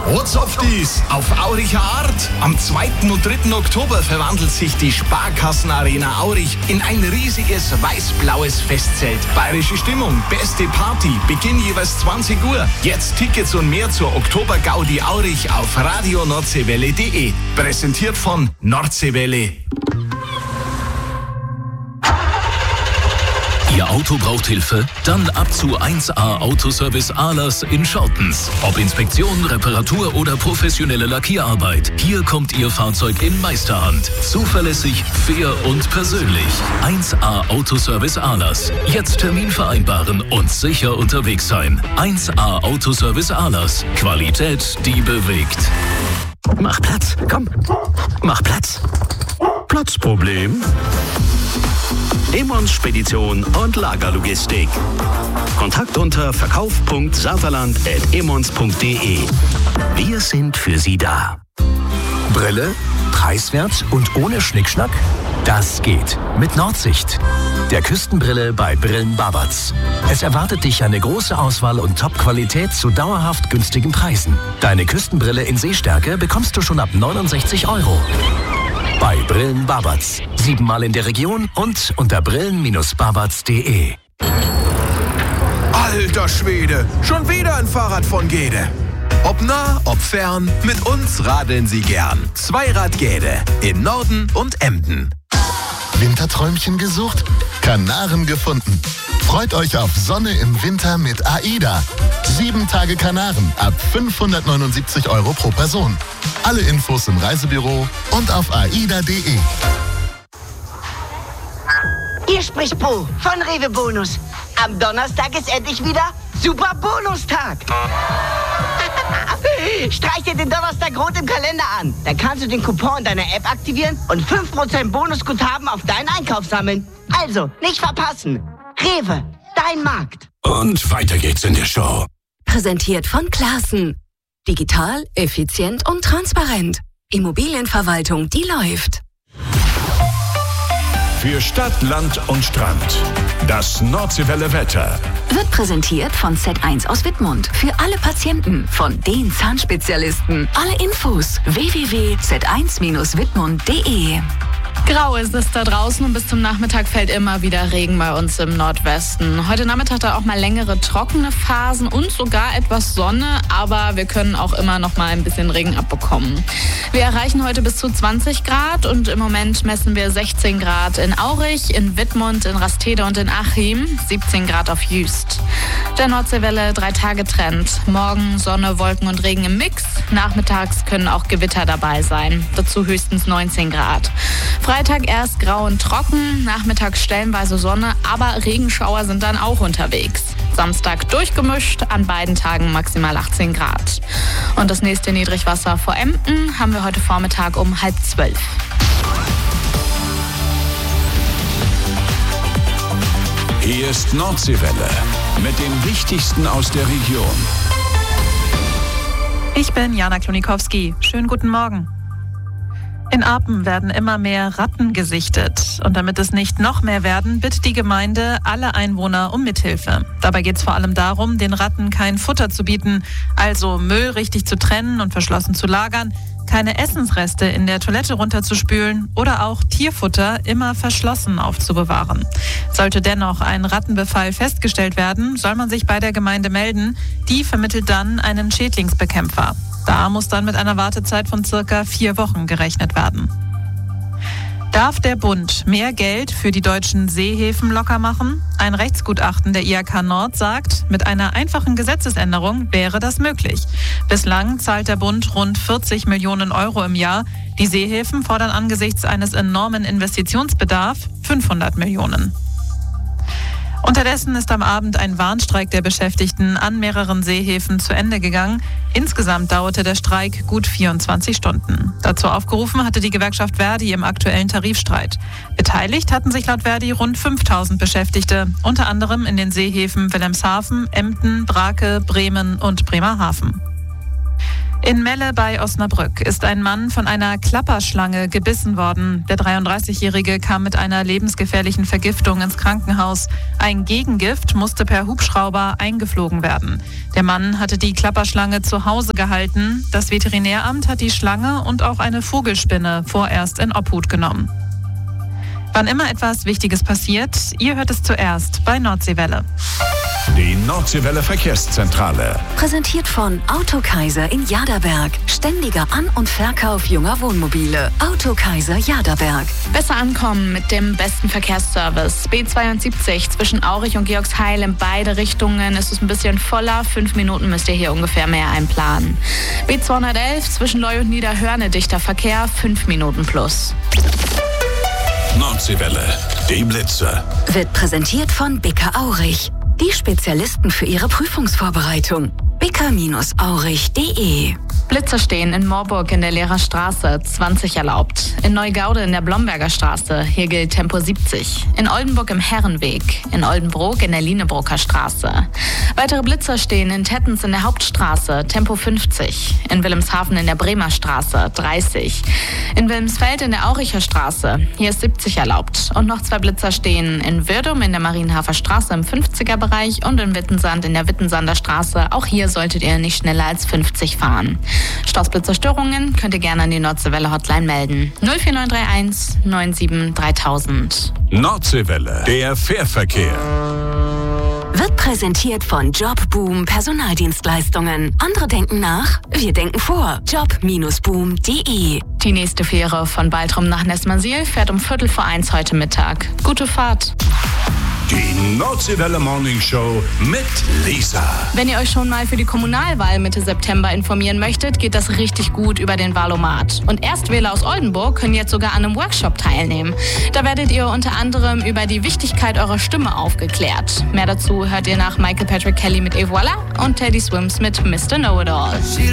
What's auf dies? Auf Auricher Art. Am 2. und 3. Oktober verwandelt sich die Sparkassenarena Aurich in ein riesiges weiß-blaues Festzelt. Bayerische Stimmung, beste Party, Beginn jeweils 20 Uhr. Jetzt Tickets und mehr zur Oktober-Gaudi Aurich auf radioNordseewelle.de. Präsentiert von Nordseewelle. Ihr Auto braucht Hilfe? Dann ab zu 1A Autoservice Ahlers in Schortens. Ob Inspektion, Reparatur oder professionelle Lackierarbeit. Hier kommt Ihr Fahrzeug in Meisterhand. Zuverlässig, fair und persönlich. 1A Autoservice Ahlers. Jetzt Termin vereinbaren und sicher unterwegs sein. 1A Autoservice Ahlers. Qualität, die bewegt. Mach Platz, komm. Mach Platz. Platzproblem? Emons Spedition und Lagerlogistik. Kontakt unter verkauf.saterland@emons.de. Wir sind für Sie da. Brille, preiswert und ohne Schnickschnack? Das geht mit Nordsicht. Der Küstenbrille bei Brillen Babatz. Es erwartet dich eine große Auswahl und Top-Qualität zu dauerhaft günstigen Preisen. Deine Küstenbrille in Sehstärke bekommst du schon ab 69 €. Bei Brillen Babatz. 7-mal in der Region und unter brillen-babatz.de. Alter Schwede, schon wieder ein Fahrrad von Gede. Ob nah, ob fern, mit uns radeln Sie gern. Zweirad Gede in Norden und Emden. Winterträumchen gesucht? Kanaren gefunden. Freut euch auf Sonne im Winter mit AIDA. 7 Tage Kanaren ab 579 € pro Person. Alle Infos im Reisebüro und auf aida.de. Hier spricht Po von Rewe Bonus. Am Donnerstag ist endlich wieder Super Bonustag. Streich dir den Donnerstag rot im Kalender an. Dann kannst du den Coupon in deiner App aktivieren und 5% Bonusguthaben auf deinen Einkauf sammeln. Also, nicht verpassen. Rewe, dein Markt. Und weiter geht's in der Show. Präsentiert von Classen. Digital, effizient und transparent. Immobilienverwaltung, die läuft. Für Stadt, Land und Strand. Das Nordseewelle Wetter. Wird präsentiert von Z1 aus Wittmund. Für alle Patienten, von den Zahnspezialisten. Alle Infos www.z1-wittmund.de. Grau ist es da draußen und bis zum Nachmittag fällt immer wieder Regen bei uns im Nordwesten. Heute Nachmittag da auch mal längere trockene Phasen und sogar etwas Sonne, aber wir können auch immer noch mal ein bisschen Regen abbekommen. Wir erreichen heute bis zu 20 Grad und im Moment messen wir 16 Grad in Aurich, in Wittmund, in Rastede und in Achim, 17 Grad auf Jüst. Der Nordseewelle 3-Tage-Trend. Morgen Sonne, Wolken und Regen im Mix. Nachmittags können auch Gewitter dabei sein. Dazu höchstens 19 Grad. Freitag erst grau und trocken, nachmittags stellenweise Sonne, aber Regenschauer sind dann auch unterwegs. Samstag durchgemischt, an beiden Tagen maximal 18 Grad. Und das nächste Niedrigwasser vor Emden haben wir heute Vormittag um 11:30. Hier ist Nordseewelle mit dem Wichtigsten aus der Region. Ich bin Jana Klonikowski. Schönen guten Morgen. In Apen werden immer mehr Ratten gesichtet. Und damit es nicht noch mehr werden, bittet die Gemeinde alle Einwohner um Mithilfe. Dabei geht es vor allem darum, den Ratten kein Futter zu bieten, also Müll richtig zu trennen und verschlossen zu lagern, keine Essensreste in der Toilette runterzuspülen oder auch Tierfutter immer verschlossen aufzubewahren. Sollte dennoch ein Rattenbefall festgestellt werden, soll man sich bei der Gemeinde melden. Die vermittelt dann einen Schädlingsbekämpfer. Da muss dann mit einer Wartezeit von circa 4 Wochen gerechnet werden. Darf der Bund mehr Geld für die deutschen Seehäfen locker machen? Ein Rechtsgutachten der IHK Nord sagt, mit einer einfachen Gesetzesänderung wäre das möglich. Bislang zahlt der Bund rund 40 Millionen € im Jahr. Die Seehäfen fordern angesichts eines enormen Investitionsbedarfs 500 Millionen. Unterdessen ist am Abend ein Warnstreik der Beschäftigten an mehreren Seehäfen zu Ende gegangen. Insgesamt dauerte der Streik gut 24 Stunden. Dazu aufgerufen hatte die Gewerkschaft Verdi im aktuellen Tarifstreit. Beteiligt hatten sich laut Verdi rund 5000 Beschäftigte, unter anderem in den Seehäfen Wilhelmshaven, Emden, Brake, Bremen und Bremerhaven. In Melle bei Osnabrück ist ein Mann von einer Klapperschlange gebissen worden. Der 33-Jährige kam mit einer lebensgefährlichen Vergiftung ins Krankenhaus. Ein Gegengift musste per Hubschrauber eingeflogen werden. Der Mann hatte die Klapperschlange zu Hause gehalten. Das Veterinäramt hat die Schlange und auch eine Vogelspinne vorerst in Obhut genommen. Wann immer etwas Wichtiges passiert, ihr hört es zuerst bei Nordseewelle. Die Nordseewelle Verkehrszentrale. Präsentiert von Autokaiser in Jaderberg. Ständiger An- und Verkauf junger Wohnmobile. Autokaiser Jaderberg. Besser ankommen mit dem besten Verkehrsservice. B72 zwischen Aurich und Georgsheil in beide Richtungen ist es ein bisschen voller. 5 Minuten müsst ihr hier ungefähr mehr einplanen. B211 zwischen Leu und Niederhörne dichter Verkehr. 5 Minuten plus. Nordseewelle, die Blitze. Wird präsentiert von Bicker Aurich. Die Spezialisten für Ihre Prüfungsvorbereitung. bicker-aurich.de. Blitzer stehen in Moorburg in der Lehrerstraße, 20 erlaubt. In Neugaude in der Blomberger Straße, hier gilt Tempo 70. In Oldenburg im Herrenweg. In Oldenbrook in der Lienebroker Straße. Weitere Blitzer stehen in Tettens in der Hauptstraße, Tempo 50. In Wilhelmshaven in der Bremer Straße, 30. In Wilmsfeld in der Auricher Straße, hier ist 70 erlaubt. Und noch 2 Blitzer stehen in Würdum in der Marienhafer Straße im 50er-Bereich und in Wittensand in der Wittensander Straße. Auch hier solltet ihr nicht schneller als 50 fahren. Stausblitzerstörungen könnt ihr gerne an die Nordseewelle Hotline melden. 04931 97 3000. Nordseewelle, der Fährverkehr. Wird präsentiert von Jobboom Personaldienstleistungen. Andere denken nach, wir denken vor. Job-boom.de. Die nächste Fähre von Baltrum nach Nessmansil fährt um 1:45 heute Mittag. Gute Fahrt. Die Nordseewelle Morning Show mit Lisa. Wenn ihr euch schon mal für die Kommunalwahl Mitte September informieren möchtet, geht das richtig gut über den Wahlomat. Und Erstwähler aus Oldenburg können jetzt sogar an einem Workshop teilnehmen. Da werdet ihr unter anderem über die Wichtigkeit eurer Stimme aufgeklärt. Mehr dazu hört ihr nach Michael Patrick Kelly mit Et Voilà und Teddy Swims mit Mr. Know-It-All.